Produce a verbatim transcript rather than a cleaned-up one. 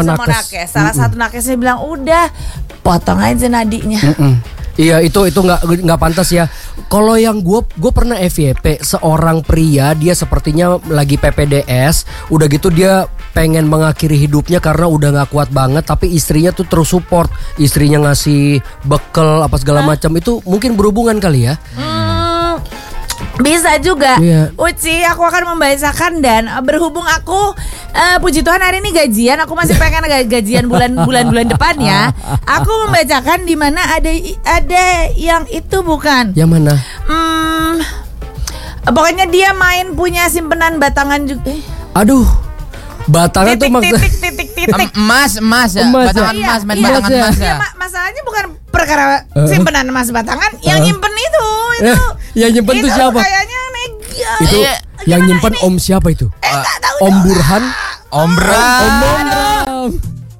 Semua nakes. Salah Mm-mm. satu nakesnya bilang udah potong aja nadinya. Mm-mm. Iya itu itu nggak nggak pantas ya. Kalau yang gue gue pernah F Y P seorang pria, dia sepertinya lagi P P D S, udah gitu dia pengen mengakhiri hidupnya karena udah nggak kuat banget, tapi istrinya tuh terus support, istrinya ngasih bekal apa segala macam. Itu mungkin berhubungan kali ya. Hmm, bisa juga. Iya. Uci, aku akan membacakan dan berhubung aku uh, puji Tuhan hari ini gajian, aku masih pengen gajian bulan bulan-bulan depan ya. Aku membacakan di mana ada ada yang itu bukan. Yang mana? Hmm, pokoknya dia main punya simpenan batangan juga. Eh. Aduh. Batangan titik, tuh maksudnya titik titik titik emas emas ya, emas batangan ya. emas, main Iya, batangan iya. emas ya. Iya, ma- masalahnya bukan perkara simpenan emas batangan, uh. yang nyimpen itu itu. Yang nyimpen itu tuh siapa? Kayaknya Mega. Itu Iya. yang nyimpen Om siapa itu? Eh, tak tahu Om juga. Burhan. Om Bram. Om Bram.